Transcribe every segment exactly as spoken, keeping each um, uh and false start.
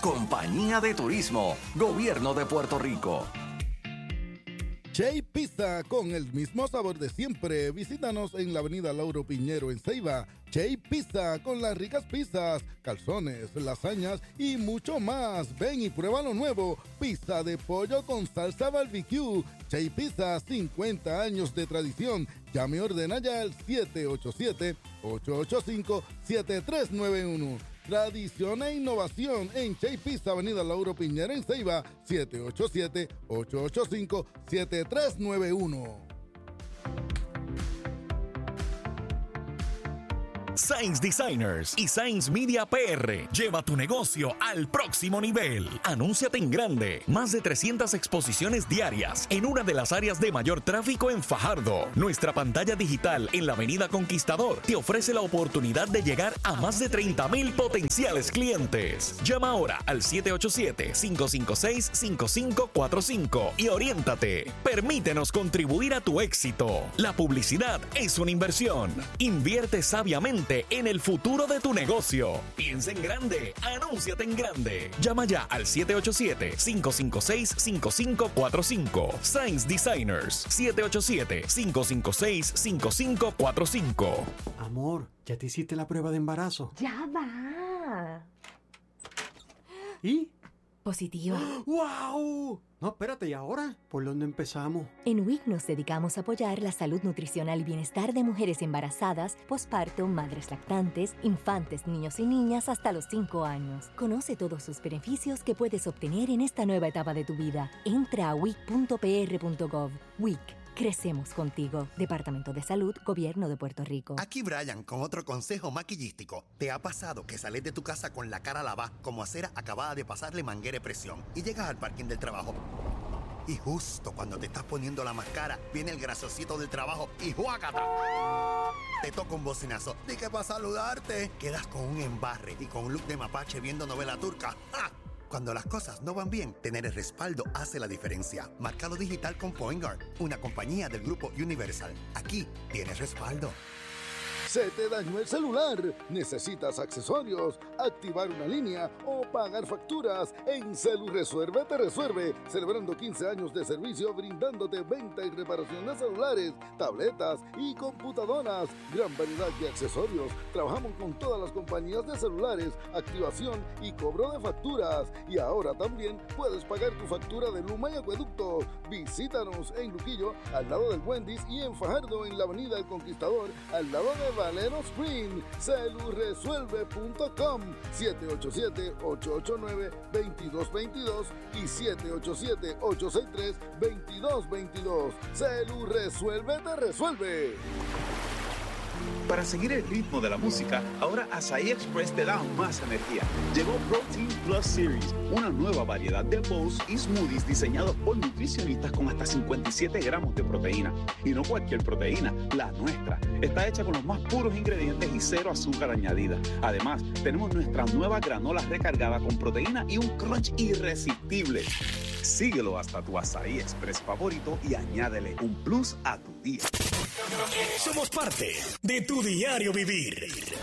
Compañía de Turismo, Gobierno de Puerto Rico. Chay Pizza, con el mismo sabor de siempre. Visítanos en la avenida Lauro Piñero en Ceiba. Chay Pizza, con las ricas pizzas, calzones, lasañas y mucho más. Ven y prueba lo nuevo. Pizza de pollo con salsa barbecue. Chay Pizza, cincuenta años de tradición. Llame y ordena ya al siete ocho siete, ocho ocho cinco, siete tres nueve uno. Tradición e innovación en Chay Pizza, avenida Lauro Piñera en Ceiba, siete ocho siete, ocho ocho cinco, siete tres nueve uno. Sainz Designers y Sainz Media P R. Lleva tu negocio al próximo nivel. Anúnciate en grande. Más de trescientas exposiciones diarias en una de las áreas de mayor tráfico en Fajardo. Nuestra pantalla digital en la avenida Conquistador te ofrece la oportunidad de llegar a más de treinta mil potenciales clientes. Llama ahora al siete ocho siete, cinco cinco seis, cinco cinco cuatro cinco y oriéntate. Permítenos contribuir a tu éxito. La publicidad es una inversión. Invierte sabiamente en el futuro de tu negocio. Piensa en grande. Anúnciate en grande. Llama ya al siete ocho siete, cinco cinco seis, cinco cinco cuatro cinco. Sainz Designers, siete ocho siete, cinco cinco seis, cinco cinco cuatro cinco. Amor, ¿ya te hiciste la prueba de embarazo? Ya va. ¿Y? Positiva. ¡Wow! No, espérate, ¿y ahora? ¿Por dónde empezamos? En W I C nos dedicamos a apoyar la salud nutricional y bienestar de mujeres embarazadas, posparto, madres lactantes, infantes, niños y niñas hasta los cinco años. Conoce todos sus beneficios que puedes obtener en esta nueva etapa de tu vida. Entra a wic punto p r punto gov. W I C. Crecemos contigo. Departamento de Salud, Gobierno de Puerto Rico. Aquí Brian con otro consejo maquillístico. ¿Te ha pasado que sales de tu casa con la cara lavada como a cera acabada de pasarle manguera de presión y llegas al parking del trabajo? Y justo cuando te estás poniendo la máscara, viene el graciosito del trabajo y ¡juácata! Te toca un bocinazo. Dije para saludarte. Quedas con un embarre y con un look de mapache viendo novela turca. ¡Ja! Cuando las cosas no van bien, tener el respaldo hace la diferencia. Márcalo digital con Point Guard, una compañía del grupo Universal. Aquí tienes respaldo. ¿Se te dañó el celular? ¿Necesitas accesorios, activar una línea o pagar facturas? En CeluResuelve te resuelve, celebrando quince años de servicio brindándote venta y reparación de celulares, tabletas y computadoras. Gran variedad de accesorios. Trabajamos con todas las compañías de celulares, activación y cobro de facturas. Y ahora también puedes pagar tu factura de Luma y Acueducto. Visítanos en Luquillo, al lado del Wendy's, y en Fajardo, en la avenida El Conquistador, al lado de Valero Spring. Celuresuelve punto com, siete ocho siete, ocho ocho nueve, dos dos dos dos y siete ocho siete, ocho seis tres, dos dos dos dos. Celuresuelve te resuelve. Para seguir el ritmo de la música, ahora Asahi Express te da más energía. Llegó Protein Plus Series, una nueva variedad de bowls y smoothies diseñados por nutricionistas con hasta cincuenta y siete gramos de proteína. Y no cualquier proteína, la nuestra. Está hecha con los más puros ingredientes y cero azúcar añadida. Además, tenemos nuestra nueva granola recargada con proteína y un crunch irresistible. Síguelo hasta tu Asahi Express favorito y añádele un plus a tu día. Somos parte de tu diario vivir.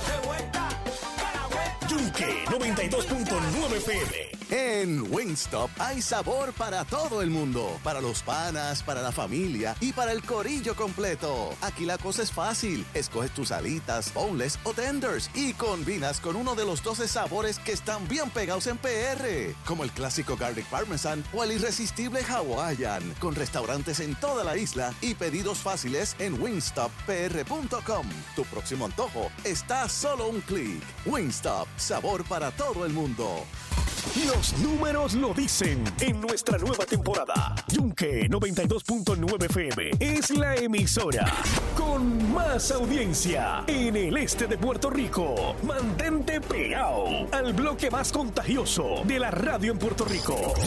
Yunque noventa y dos punto nueve F M. En Wingstop hay sabor para todo el mundo, para los panas, para la familia y para el corillo completo. Aquí la cosa es fácil. Escoges tus alitas, boneless o tenders y combinas con uno de los doce sabores que están bien pegados en P R, como el clásico Garlic Parmesan o el irresistible Hawaiian, con restaurantes en toda la isla y pedidos fáciles en wingstop p r punto com. Tu próximo antojo está a solo un clic. Wingstop, sabor para todo el mundo. Los números lo dicen. En nuestra nueva temporada, Yunque noventa y dos punto nueve F M es la emisora con más audiencia en el este de Puerto Rico. Mantente pegado al bloque más contagioso de la radio en Puerto Rico.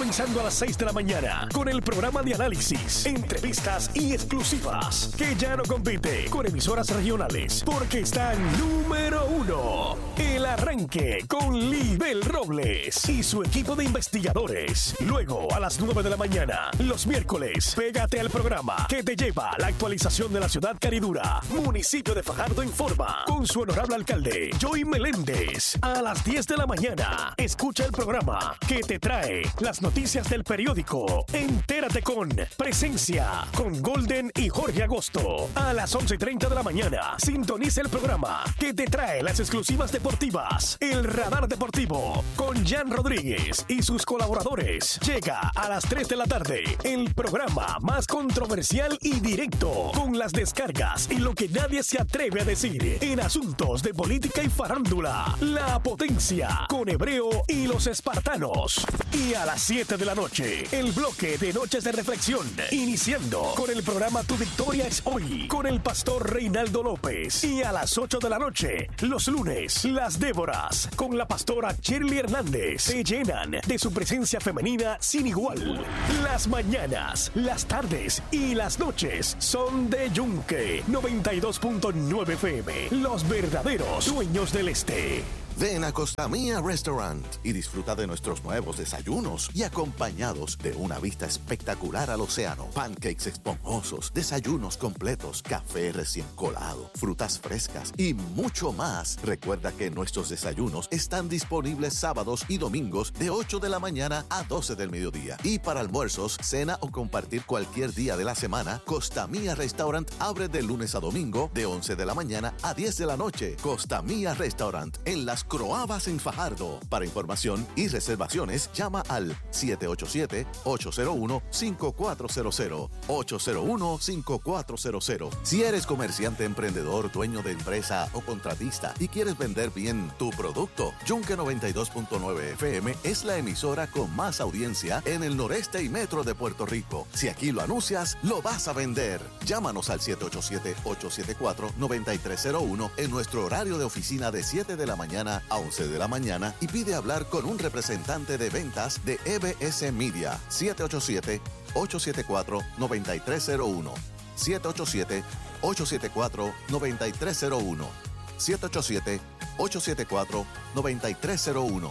comenzando a las seis de la mañana con el programa de análisis, entrevistas y exclusivas que ya no compite con emisoras regionales porque están número uno. El Arranque con Libel Robles y su equipo de investigadores. Luego a las nueve de la mañana, los miércoles, pégate al programa que te lleva la actualización de la ciudad caridura. Municipio de Fajardo Informa con su honorable alcalde Joey Meléndez. A las diez de la mañana, escucha el programa que te trae las noticias del periódico. Entérate con Presencia con Golden y Jorge Agosto. A las once y treinta de la mañana, sintoniza el programa que te trae las exclusivas deportivas. El Radar Deportivo con Jan Rodríguez y sus colaboradores. Llega a las tres de la tarde el programa más controversial y directo con las descargas y lo que nadie se atreve a decir en asuntos de política y farándula. La Potencia con Hebreo y los Espartanos. Y a las siete de la noche, el bloque de Noches de Reflexión, iniciando con el programa Tu Victoria es Hoy, con el pastor Reinaldo López. Y a las ocho de la noche, los lunes, Las Déboras, con la pastora Shirley Hernández, se llenan de su presencia femenina sin igual. Las mañanas, las tardes y las noches son de Yunque, noventa y dos punto nueve F M, los verdaderos dueños del este. Ven a Costa Mía Restaurant y disfruta de nuestros nuevos desayunos y acompañados de una vista espectacular al océano, pancakes esponjosos, desayunos completos, café recién colado, frutas frescas y mucho más. Recuerda que nuestros desayunos están disponibles sábados y domingos de ocho de la mañana a doce del mediodía. Y para almuerzos, cena o compartir cualquier día de la semana, Costa Mía Restaurant abre de lunes a domingo de once de la mañana a diez de la noche. Costa Mía Restaurant en Las Croabas en Fajardo. Para información y reservaciones, llama al siete ocho siete, ocho cero uno, cinco cuatro cero cero, ocho cero uno, cinco cuatro cero cero. Si eres comerciante, emprendedor, dueño de empresa o contratista y quieres vender bien tu producto, Yunque noventa y dos punto nueve F M es la emisora con más audiencia en el noreste y metro de Puerto Rico. Si aquí lo anuncias, lo vas a vender. Llámanos al siete ocho siete, ocho siete cuatro, nueve tres cero uno en nuestro horario de oficina de siete de la mañana a once de la mañana y pide hablar con un representante de ventas de E B S Media. Siete ocho siete, ocho siete cuatro, nueve tres cero uno. siete ocho siete, ocho siete cuatro, nueve tres cero uno. siete ocho siete, ocho siete cuatro, nueve tres cero uno.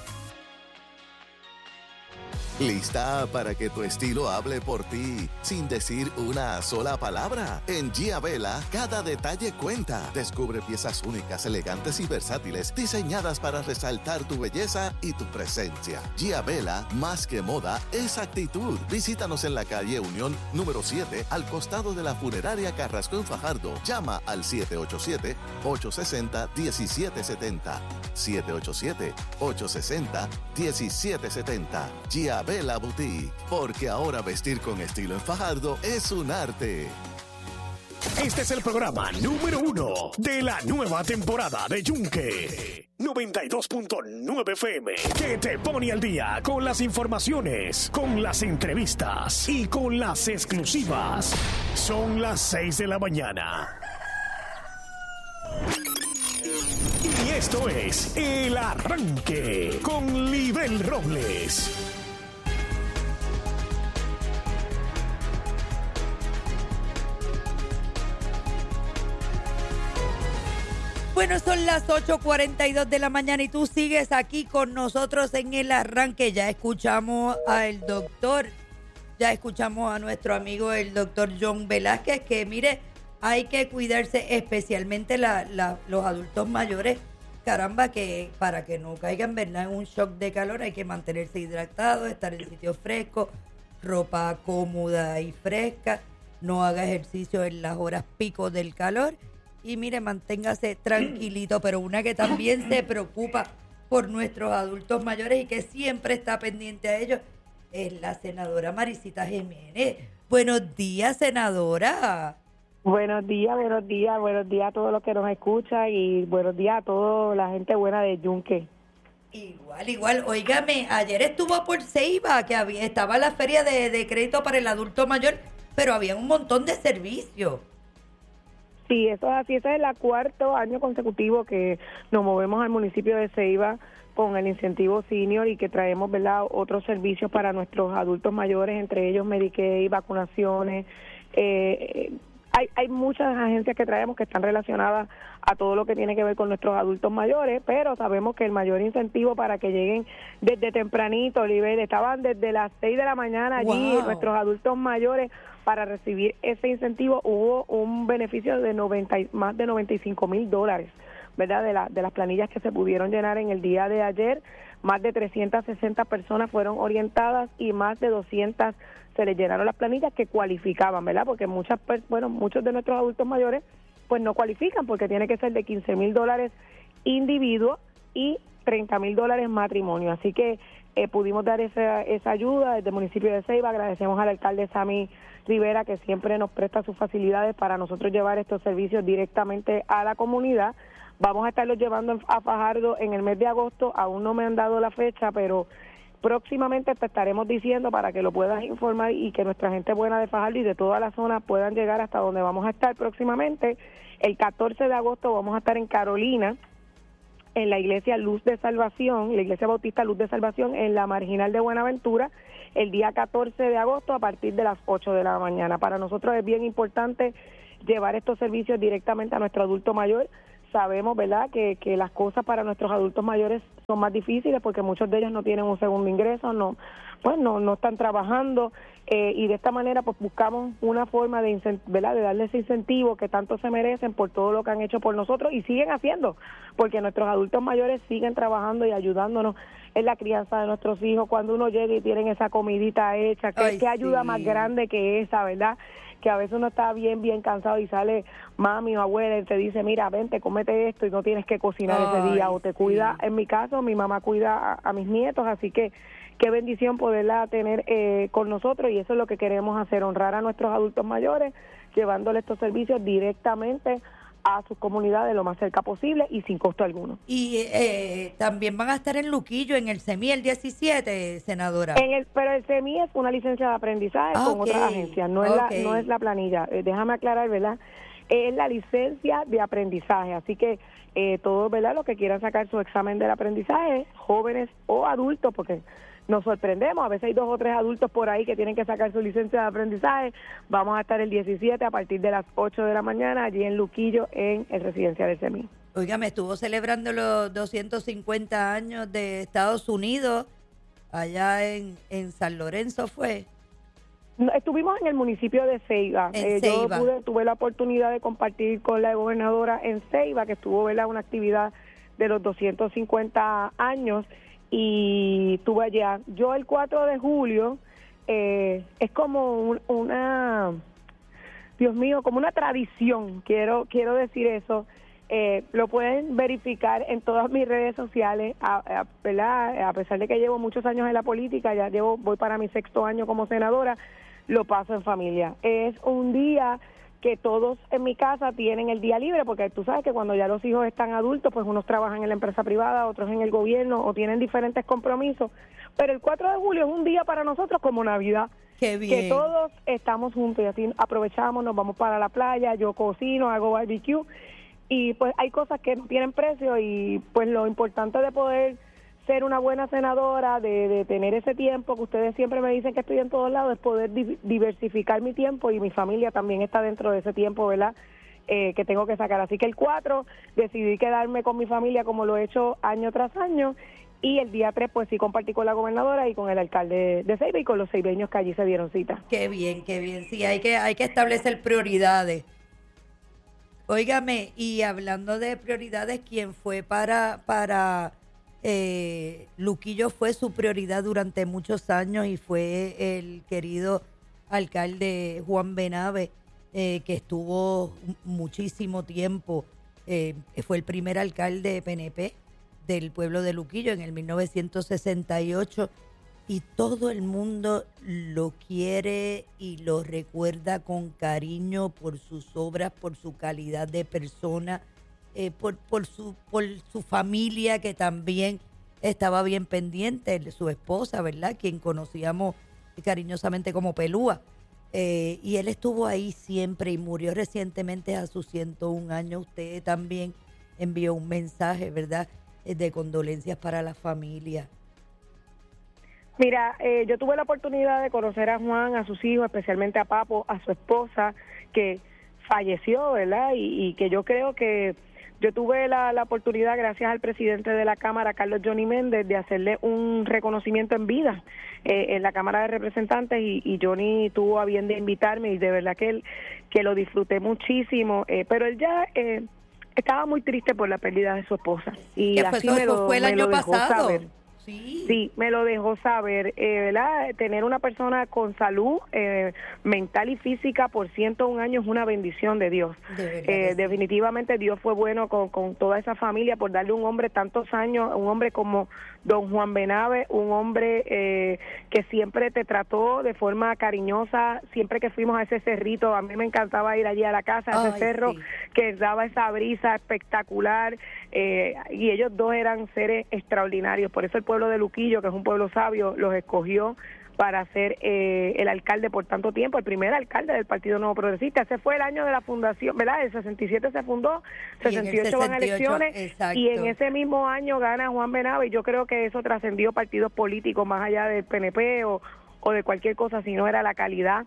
¿Lista para que tu estilo hable por ti sin decir una sola palabra? En Giavela, cada detalle cuenta. Descubre piezas únicas, elegantes y versátiles diseñadas para resaltar tu belleza y tu presencia. Giavela, más que moda, es actitud. Visítanos en la calle Unión número siete, al costado de la funeraria Carrasco en Fajardo. Llama al siete ocho siete, ocho seis cero, uno siete siete cero. siete ocho siete, ocho seis cero, uno siete siete cero. Giavela Boutique, porque ahora vestir con estilo en Fajardo es un arte. Este es el programa número uno de la nueva temporada de Yunque noventa y dos punto nueve F M, que te pone al día con las informaciones, con las entrevistas y con las exclusivas. Son las seis de la mañana. Y esto es El Arranque con Libel Robles. Bueno, son las ocho cuarenta y dos de la mañana y tú sigues aquí con nosotros en El Arranque. Ya escuchamos al doctor, ya escuchamos a nuestro amigo el doctor John Velázquez, que mire, hay que cuidarse, especialmente la, la, los adultos mayores. Caramba, que para que no caigan, ¿verdad?, en un shock de calor hay que mantenerse hidratado, estar en sitios frescos, ropa cómoda y fresca, no haga ejercicio en las horas pico del calor. Y mire, manténgase tranquilito, pero una que también se preocupa por nuestros adultos mayores y que siempre está pendiente a ellos es la senadora Marisita Jiménez. Buenos días, senadora. Buenos días, buenos días, buenos días a todos los que nos escuchan y buenos días a toda la gente buena de Yunque. Igual, igual. Óigame, ayer estuvo por Ceiba, que había, estaba la feria de, de crédito para el adulto mayor, pero había un montón de servicios. Sí, eso es así. Ese es el cuarto año consecutivo que nos movemos al municipio de Ceiba con el incentivo senior y que traemos, ¿verdad?, otros servicios para nuestros adultos mayores, entre ellos Medicaid, vacunaciones. Eh, hay, hay muchas agencias que traemos que están relacionadas a todo lo que tiene que ver con nuestros adultos mayores, pero sabemos que el mayor incentivo para que lleguen desde tempranito, Oliver, estaban desde las seis de la mañana allí, wow, nuestros adultos mayores, para recibir ese incentivo. Hubo un beneficio de noventa, más de noventa y cinco mil dólares, ¿verdad?, de, la, de las planillas que se pudieron llenar en el día de ayer. Más de trescientas sesenta personas fueron orientadas y más de doscientas se les llenaron las planillas que cualificaban, ¿verdad? Porque muchas, bueno, muchos de nuestros adultos mayores pues no cualifican porque tiene que ser de quince mil dólares individuo y treinta mil dólares matrimonio. Así que eh, pudimos dar esa, esa ayuda desde el municipio de Ceiba. Agradecemos al alcalde Sammy Rivera, que siempre nos presta sus facilidades para nosotros llevar estos servicios directamente a la comunidad. Vamos a estarlos llevando a Fajardo en el mes de agosto. Aún no me han dado la fecha, pero próximamente te estaremos diciendo para que lo puedas informar y que nuestra gente buena de Fajardo y de toda la zona puedan llegar hasta donde vamos a estar próximamente. El catorce de agosto vamos a estar en Carolina, en la iglesia Luz de Salvación, la iglesia bautista Luz de Salvación, en la Marginal de Buenaventura, el día catorce de agosto a partir de las ocho de la mañana. Para nosotros es bien importante llevar estos servicios directamente a nuestro adulto mayor. Sabemos, ¿verdad?, que, que las cosas para nuestros adultos mayores son más difíciles porque muchos de ellos no tienen un segundo ingreso, no, pues no, no están trabajando, eh, y de esta manera pues buscamos una forma de, ¿verdad?, de darles ese incentivo que tanto se merecen por todo lo que han hecho por nosotros y siguen haciendo, porque nuestros adultos mayores siguen trabajando y ayudándonos en la crianza de nuestros hijos. Cuando uno llega y tienen esa comidita hecha, que, qué ayuda sí. más grande que esa, ¿verdad?, que a veces uno está bien, bien cansado y sale mami o abuela y te dice, mira, vente, cómete esto y no tienes que cocinar Ay, ese día, o te sí. cuida. En mi caso, mi mamá cuida a, a mis nietos, así que qué bendición poderla tener eh, con nosotros, y eso es lo que queremos hacer, honrar a nuestros adultos mayores, llevándole estos servicios directamente a sus comunidades lo más cerca posible y sin costo alguno. Y eh, también van a estar en Luquillo, en el C E M I el diecisiete, senadora. En el, pero el C E M I es una licencia de aprendizaje ah, con okay. otras agencias, no es, okay. la, no es la planilla. Eh, déjame aclarar, ¿verdad? Es la licencia de aprendizaje, así que eh, todos, ¿verdad?, los que quieran sacar su examen del aprendizaje, jóvenes o adultos, porque nos sorprendemos, a veces hay dos o tres adultos por ahí que tienen que sacar su licencia de aprendizaje. Vamos a estar el diecisiete a partir de las ocho de la mañana allí en Luquillo, en el residencial del C E M I. Oiga, me estuvo celebrando los doscientos cincuenta años de Estados Unidos allá en, en San Lorenzo, ¿fue? No, estuvimos en el municipio de Ceiba. En eh, Ceiba. Yo pude, tuve la oportunidad de compartir con la gobernadora en Ceiba, que estuvo, ¿verdad?, una actividad de los doscientos cincuenta años, y estuve allá. Yo el cuatro de julio eh, es como un, una, Dios mío, como una tradición, quiero quiero decir eso. Eh, lo pueden verificar en todas mis redes sociales, a, a, ¿verdad? A pesar de que llevo muchos años en la política, ya llevo voy para mi sexto año como senadora, lo paso en familia. Es un día que todos en mi casa tienen el día libre, porque tú sabes que cuando ya los hijos están adultos, pues unos trabajan en la empresa privada, otros en el gobierno, o tienen diferentes compromisos, pero el cuatro de julio es un día para nosotros como Navidad. Qué bien. Que todos estamos juntos y así aprovechamos, nos vamos para la playa, yo cocino, hago barbecue, y pues hay cosas que no tienen precio, y pues lo importante de poder ser una buena senadora, de, de tener ese tiempo que ustedes siempre me dicen que estoy en todos lados, es poder di- diversificar mi tiempo, y mi familia también está dentro de ese tiempo, ¿verdad?, eh, que tengo que sacar. Así que el cuatro decidí quedarme con mi familia como lo he hecho año tras año, y el día tres pues sí compartí con la gobernadora y con el alcalde de Ceiba y con los ceibeños que allí se dieron cita. Qué bien, qué bien. Sí, hay que, hay que establecer prioridades. Óigame, y hablando de prioridades, ¿quién fue para... para Eh, Luquillo fue su prioridad durante muchos años, y fue el querido alcalde Juan Benave, eh, que estuvo muchísimo tiempo, eh, fue el primer alcalde P N P del pueblo de Luquillo en el mil novecientos sesenta y ocho, y todo el mundo lo quiere y lo recuerda con cariño por sus obras, por su calidad de persona, Eh, por por su por su familia, que también estaba bien pendiente, su esposa, ¿verdad?, quien conocíamos cariñosamente como Pelúa. Eh, y él estuvo ahí siempre y murió recientemente a sus ciento un años. Usted también envió un mensaje, ¿verdad?, de condolencias para la familia. Mira, eh, yo tuve la oportunidad de conocer a Juan, a sus hijos, especialmente a Papo, a su esposa, que falleció, ¿verdad? Y, y que yo creo que yo tuve la, la oportunidad, gracias al presidente de la Cámara, Carlos Johnny Méndez, de hacerle un reconocimiento en vida eh, en la Cámara de Representantes, y, y Johnny tuvo a bien de invitarme, y de verdad que, él, que lo disfruté muchísimo, eh, pero él ya... Eh, estaba muy triste por la pérdida de su esposa, y ¿Qué fue así eso? me lo, ¿Fue el me año lo dejó pasado? saber. Sí. Sí, me lo dejó saber, eh, ¿verdad? Tener una persona con salud eh, mental y física por ciento un años es una bendición de Dios. De Eh, sí. definitivamente Dios fue bueno con, con toda esa familia por darle un hombre tantos años, un hombre como don Juan Benave, un hombre eh, que siempre te trató de forma cariñosa, siempre que fuimos a ese cerrito, a mí me encantaba ir allí a la casa, a ese Ay, cerro, sí. que daba esa brisa espectacular, eh, y ellos dos eran seres extraordinarios, por eso el pueblo de Luquillo, que es un pueblo sabio, los escogió para ser eh, el alcalde por tanto tiempo, el primer alcalde del Partido Nuevo Progresista. Ese fue el año de la fundación, ¿verdad? El sesenta y siete se fundó, sesenta y ocho van a elecciones, exacto. y en ese mismo año gana Juan Benave, y yo creo que eso trascendió partidos políticos más allá del P N P o, o de cualquier cosa, sino era la calidad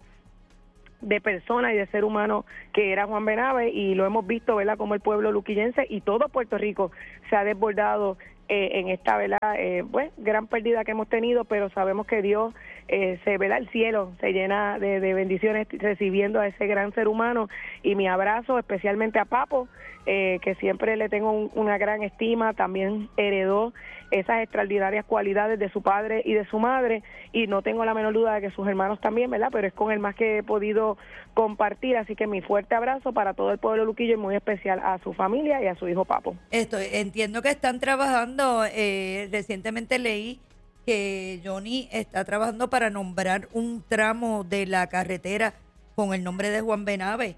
de persona y de ser humano que era Juan Benave, y lo hemos visto, ¿verdad?, como el pueblo luquillense y todo Puerto Rico se ha desbordado eh, en esta, ¿verdad?, eh, pues, gran pérdida que hemos tenido, pero sabemos que Dios eh, se, ¿verdad?, el cielo se llena de, de bendiciones recibiendo a ese gran ser humano, y mi abrazo especialmente a Papo, eh, que siempre le tengo un, una gran estima, también heredó esas extraordinarias cualidades de su padre y de su madre, y no tengo la menor duda de que sus hermanos también, ¿verdad?, pero es con el más que he podido compartir, así que mi fuerte abrazo para todo el pueblo luquillo, y muy especial a su familia y a su hijo Papo. Esto, entiendo que están trabajando, eh, recientemente leí que Johnny está trabajando para nombrar un tramo de la carretera con el nombre de Juan Benave.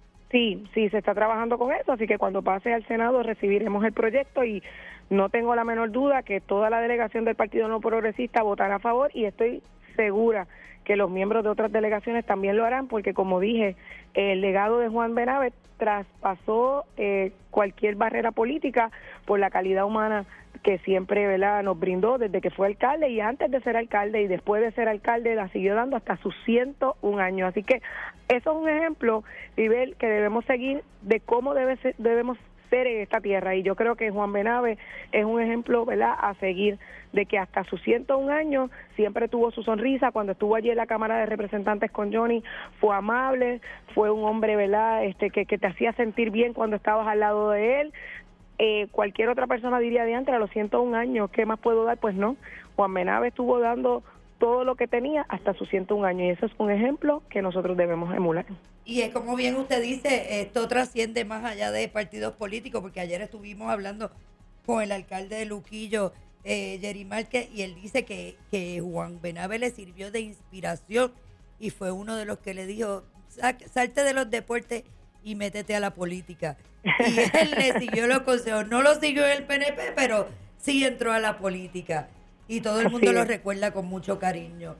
Sí, sí, se está trabajando con eso, así que cuando pase al Senado recibiremos el proyecto, y no tengo la menor duda que toda la delegación del Partido No Progresista votará a favor, y estoy segura que los miembros de otras delegaciones también lo harán, porque como dije, el legado de Juan Benave traspasó eh, cualquier barrera política por la calidad humana que siempre, ¿verdad?, nos brindó desde que fue alcalde, y antes de ser alcalde y después de ser alcalde la siguió dando hasta sus ciento un años. Así que eso es un ejemplo, Ibel, que debemos seguir de cómo debe ser, debemos ser en esta tierra, y yo creo que Juan Benave es un ejemplo, ¿verdad?, a seguir, de que hasta sus ciento un años siempre tuvo su sonrisa. Cuando estuvo allí en la Cámara de Representantes con Johnny, fue amable, fue un hombre, ¿verdad?, este que, que te hacía sentir bien cuando estabas al lado de él. Eh, cualquier otra persona diría, de antes, a los ciento un años, ¿qué más puedo dar? Pues no, Juan Benave estuvo dando todo lo que tenía hasta sus ciento un años, y eso es un ejemplo que nosotros debemos emular. Y es como bien usted dice, esto trasciende más allá de partidos políticos, porque ayer estuvimos hablando con el alcalde de Luquillo, eh, Jerry Márquez, y él dice que, que Juan Benave le sirvió de inspiración, y fue uno de los que le dijo, salte de los deportes y métete a la política. Y él le siguió los consejos, no lo siguió en el P N P, pero sí entró a la política, y todo el mundo lo recuerda con mucho cariño.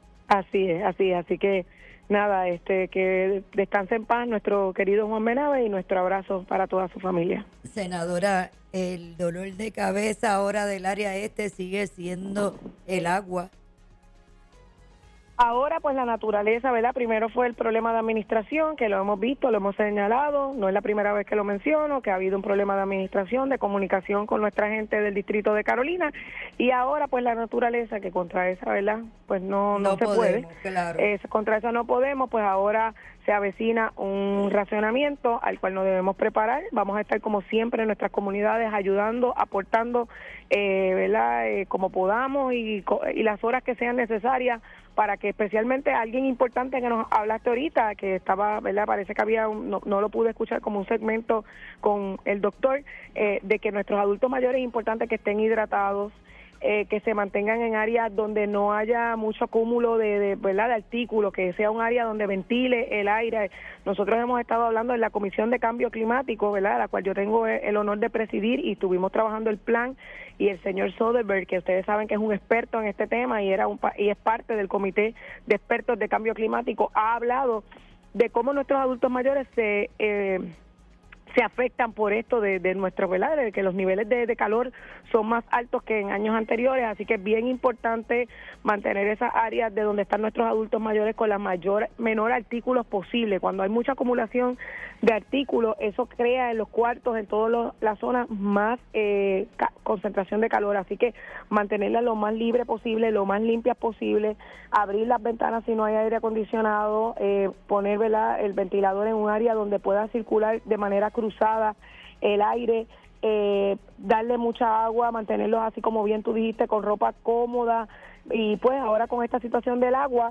Así es, así es, así que nada, este que descanse en paz nuestro querido Juan Benave, y nuestro abrazo para toda su familia. Senadora, el dolor de cabeza ahora del área este sigue siendo el agua. Ahora, pues la naturaleza, ¿verdad? Primero fue el problema de administración, que lo hemos visto, lo hemos señalado, no es la primera vez que lo menciono, que ha habido un problema de administración, de comunicación con nuestra gente del distrito de Carolina, y ahora, pues la naturaleza, que contra esa, ¿verdad? Pues no, no, No se podemos, puede. claro. Eh, contra eso no podemos, pues ahora se avecina un racionamiento al cual nos debemos preparar. Vamos a estar, como siempre, en nuestras comunidades ayudando, aportando, eh, ¿verdad? Eh, como podamos, y, y las horas que sean necesarias, para que especialmente alguien importante que nos hablaste ahorita, que estaba, ¿verdad?, parece que había, un, no, no lo pude escuchar, como un segmento con el doctor, eh, de que nuestros adultos mayores es importante que estén hidratados, eh, que se mantengan en áreas donde no haya mucho acúmulo de, de, ¿verdad? de artículos, que sea un área donde ventile el aire. Nosotros hemos estado hablando en la Comisión de Cambio Climático, ¿verdad? la cual yo tengo el honor de presidir, y estuvimos trabajando el plan, y el señor Soderbergh, que ustedes saben que es un experto en este tema y era un y es parte del Comité de Expertos de Cambio Climático, ha hablado de cómo nuestros adultos mayores se eh, se afectan por esto de, de nuestro, ¿verdad? De que los niveles de, de calor son más altos que en años anteriores, así que es bien importante mantener esas áreas de donde están nuestros adultos mayores con la mayor menor artículos posible. Cuando hay mucha acumulación de artículos, eso crea en los cuartos, en todas las zonas, más eh, ca- concentración de calor, así que mantenerlas lo más libre posible, lo más limpias posible, abrir las ventanas si no hay aire acondicionado, eh, poner, ¿verdad?, el ventilador en un área donde pueda circular de manera cruzada el aire, eh, darle mucha agua, mantenerlos así como bien tú dijiste, con ropa cómoda, y pues ahora con esta situación del agua,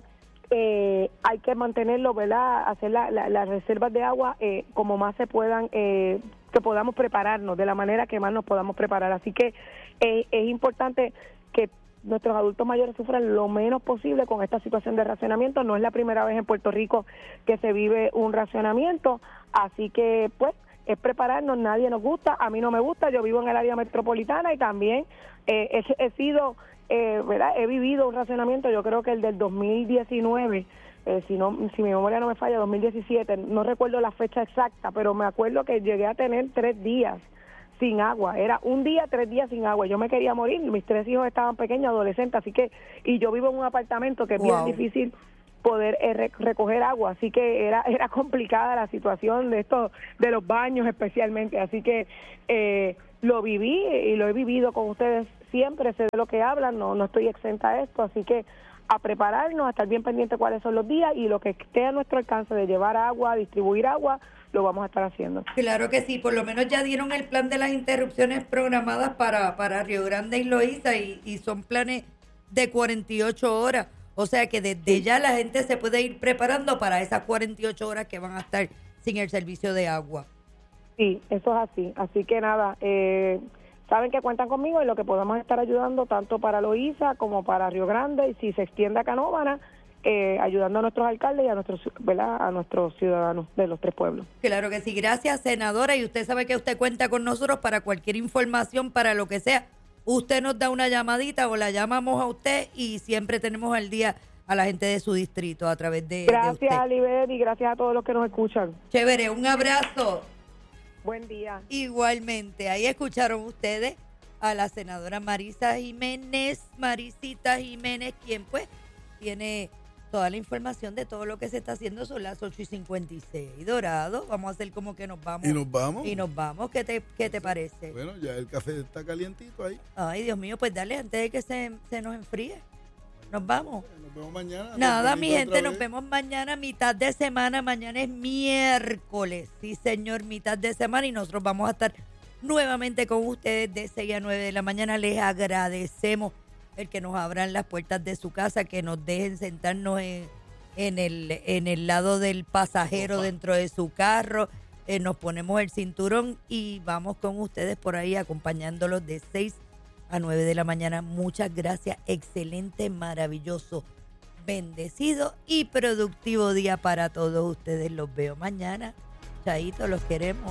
eh, hay que mantenerlo, ¿verdad?, hacer la, la, las reservas de agua eh, como más se puedan, eh, que podamos prepararnos, de la manera que más nos podamos preparar, así que eh, es importante que nuestros adultos mayores sufran lo menos posible con esta situación de racionamiento. No es la primera vez en Puerto Rico que se vive un racionamiento, así que pues es prepararnos. Nadie nos gusta, a mí no me gusta, yo vivo en el área metropolitana y también eh, he, he sido, eh, ¿verdad? He vivido un racionamiento, yo creo que el del dos mil diecinueve, eh, si no, si mi memoria no me falla, dos mil diecisiete, no recuerdo la fecha exacta, pero me acuerdo que llegué a tener tres días sin agua, era un día, tres días sin agua, yo me quería morir, mis tres hijos estaban pequeños, adolescentes, así que, y yo vivo en un apartamento que es Wow. bien difícil poder eh, re- recoger agua, así que era era complicada la situación de esto, de los baños especialmente, así que eh, lo viví y lo he vivido con ustedes siempre, sé de lo que hablan, no, no estoy exenta a esto, así que a prepararnos, a estar bien pendiente cuáles son los días, y lo que esté a nuestro alcance de llevar agua, distribuir agua, lo vamos a estar haciendo. Claro que sí, por lo menos ya dieron el plan de las interrupciones programadas para, para Río Grande y Loíza, y, y son planes de cuarenta y ocho horas, o sea que desde ya la gente se puede ir preparando para esas cuarenta y ocho horas que van a estar sin el servicio de agua. Sí, eso es así, así que nada, eh, saben que cuentan conmigo y lo que podamos estar ayudando tanto para Loíza como para Río Grande, y si se extiende a Canóvana, Eh, ayudando a nuestros alcaldes y a nuestros, ¿verdad?, a nuestros ciudadanos de los tres pueblos. Claro que sí, gracias, senadora, y usted sabe que usted cuenta con nosotros para cualquier información, para lo que sea. Usted nos da una llamadita o la llamamos a usted, y siempre tenemos al día a la gente de su distrito a través de, Gracias, de usted. Alibet, y gracias a todos los que nos escuchan. Chévere, un abrazo. Buen día. Igualmente, ahí escucharon ustedes a la senadora Marisa Jiménez, Marisita Jiménez, quien pues tiene toda la información de todo lo que se está haciendo. Son las ocho y cincuenta y seis, Dorado. Vamos a hacer como que nos vamos. ¿Y nos vamos? Y nos vamos. ¿Qué te, qué te parece? Bueno, ya el café está calientito ahí. Ay, Dios mío, pues dale antes de que se, se nos enfríe. Nos vamos. Nos vemos mañana. Nada, mi tempranito gente, otra nos vez. vemos mañana, mitad de semana. Mañana es miércoles. Sí, señor, mitad de semana. Y nosotros vamos a estar nuevamente con ustedes de seis a nueve de la mañana. Les agradecemos el que nos abran las puertas de su casa, que nos dejen sentarnos en, en, el, en el lado del pasajero dentro de su carro. Eh, nos ponemos el cinturón y vamos con ustedes por ahí acompañándolos de seis a nueve de la mañana. Muchas gracias. Excelente, maravilloso, bendecido y productivo día para todos ustedes. Los veo mañana. Chaito, los queremos.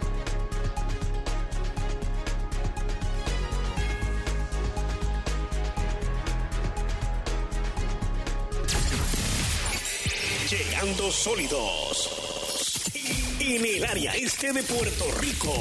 Llegando sólidos en el área este de Puerto Rico.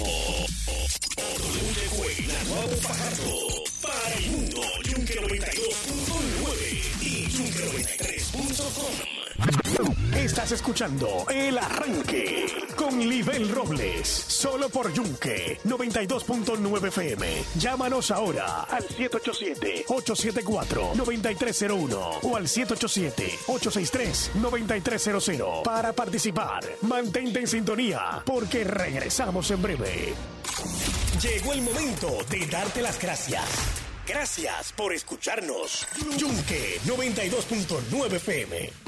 Llegó el Naguabo Fajardo para el mundo. Yunque noventa y dos punto nueve y Yunque noventa y tres punto com. Estás escuchando El Arranque con Libel Robles, solo por Yunque noventa y dos punto nueve F M. Llámanos ahora al siete ocho siete, ocho siete cuatro, nueve tres cero uno o al siete ocho siete, ocho seis tres, nueve tres cero cero para participar. Mantente en sintonía porque regresamos en breve. Llegó el momento de darte las gracias. Gracias por escucharnos. Yunque noventa y dos punto nueve F M.